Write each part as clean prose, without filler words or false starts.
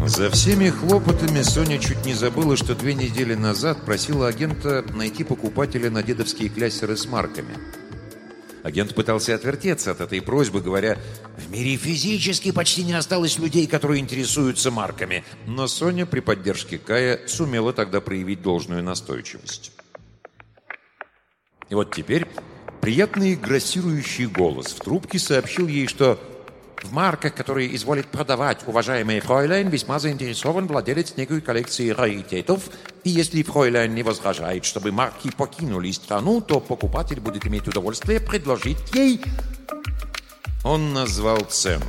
За всеми хлопотами Соня чуть не забыла, что 2 недели назад просила агента найти покупателя на дедовские кляссеры с марками. Агент пытался отвертеться от этой просьбы, говоря: «В мире физически почти не осталось людей, которые интересуются марками». Но Соня при поддержке Кая сумела тогда проявить должную настойчивость. И вот теперь приятный грассирующий голос в трубке сообщил ей, что в марках, которые изволит продавать уважаемый фройляйн, весьма заинтересован владелец некой коллекции раритетов, и если фройляйн не возражает, чтобы марки покинули страну, то покупатель будет иметь удовольствие предложить ей... Он назвал цену.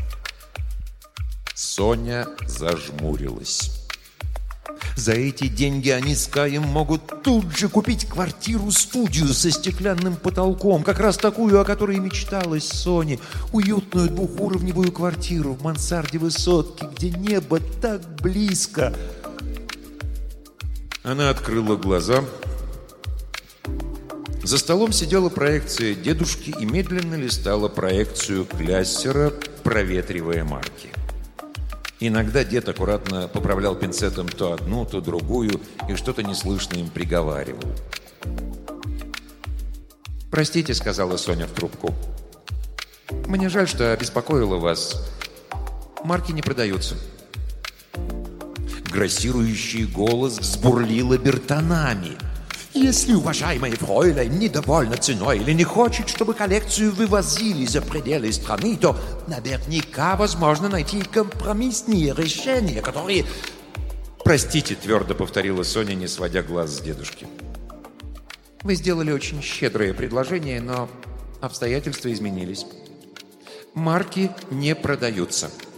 Соня зажмурилась. За эти деньги они с Каем могут тут же купить квартиру-студию со стеклянным потолком, как раз такую, о которой мечталась Соне. Уютную 2-уровневую квартиру в мансарде высотки, где небо так близко. Она открыла глаза. За столом сидела проекция дедушки и медленно листала проекцию кляссера, проветривая марки. Иногда дед аккуратно поправлял пинцетом то одну, то другую и что-то неслышно им приговаривал. «Простите», — сказала Соня в трубку. «Мне жаль, что обеспокоила вас. Марки не продаются». Грассирующий голос взбурлил обертонами. «Если уважаемый фройляйн недовольна ценой или не хочет, чтобы коллекцию вывозили за пределы страны, то наверняка возможно найти компромиссные решения, которые...» «Простите», — твердо повторила Соня, не сводя глаз с дедушки. «Вы сделали очень щедрое предложение, но обстоятельства изменились. Марки не продаются».